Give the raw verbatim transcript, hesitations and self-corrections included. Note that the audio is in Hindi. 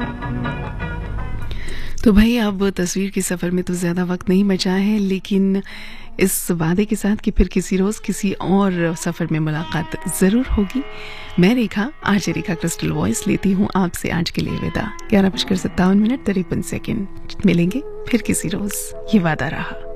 तो भाई अब तस्वीर के सफ़र में तो ज़्यादा वक्त नहीं बचा है, लेकिन इस वादे के साथ कि फिर किसी रोज़ किसी और सफ़र में मुलाकात ज़रूर होगी। मैं रेखा, आज रेखा क्रिस्टल वॉइस लेती हूँ आपसे आज के लिए विदा। ग्यारह बजकर सत्तावन मिनट तिरपन सेकेंड। मिलेंगे फिर किसी रोज़, ये वादा रहा।